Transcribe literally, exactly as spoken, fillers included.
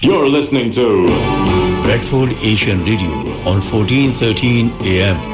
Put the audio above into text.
You're listening to Bradford Asian Radio on fourteen thirteen A M.